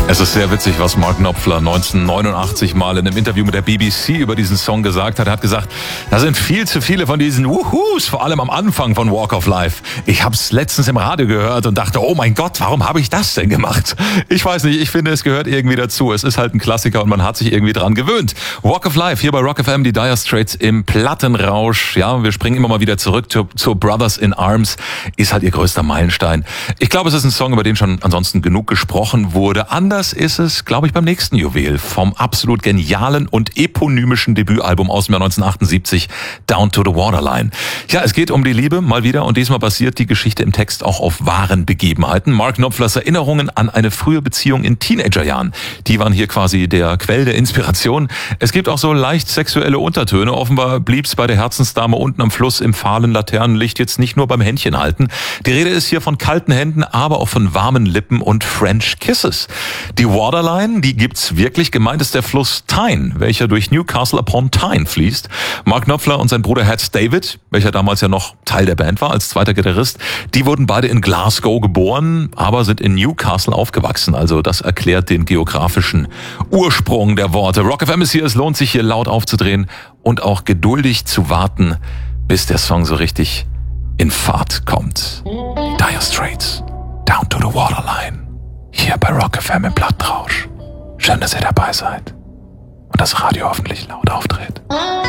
Es ist sehr witzig, was Mark Knopfler 1989 mal in einem Interview mit der BBC über diesen Song gesagt hat. Er hat gesagt, da sind viel zu viele von diesen Wuhus, vor allem am Anfang von Walk of Life. Ich habe es letztens im Radio gehört und dachte, oh mein Gott, warum habe ich das denn gemacht? Ich weiß nicht, ich finde, es gehört irgendwie dazu. Es ist halt ein Klassiker und man hat sich irgendwie dran gewöhnt. Walk of Life hier bei Rock FM, die Dire Straits im Plattenrausch. Ja, wir springen immer mal wieder zurück zu Brothers in Arms. Ist halt ihr größter Meilenstein. Ich glaube, es ist ein Song, über den schon ansonsten genug gesprochen wurde. Anders ist es, glaube ich, beim nächsten Juwel vom absolut genialen und eponymischen Debütalbum aus dem Jahr 1978, Down to the Waterline. Ja, es geht um die Liebe, mal wieder, und diesmal basiert die Geschichte im Text auch auf wahren Begebenheiten. Mark Knopflers Erinnerungen an eine frühe Beziehung in Teenagerjahren, die waren hier quasi der Quell der Inspiration. Es gibt auch so leicht sexuelle Untertöne. Offenbar blieb's bei der Herzensdame unten am Fluss im fahlen Laternenlicht jetzt nicht nur beim Händchen halten. Die Rede ist hier von kalten Händen, aber auch von warmen Lippen und French Kisses. Die Waterline, die gibt's wirklich. Gemeint ist der Fluss Tyne, welcher durch Newcastle upon Tyne fließt. Mark Knopfler und sein Bruder Hat David, welcher damals ja noch Teil der Band war, als zweiter Gitarrist, die wurden beide in Glasgow geboren, aber sind in Newcastle aufgewachsen. Also das erklärt den geografischen Ursprung der Worte. Rock FM ist hier, es lohnt sich hier laut aufzudrehen und auch geduldig zu warten, bis der Song so richtig in Fahrt kommt. Die Dire Straits, Down to the Waterline. Hier bei Rock FM im Plattenrausch. Schön, dass ihr dabei seid. Und das Radio hoffentlich laut aufdreht.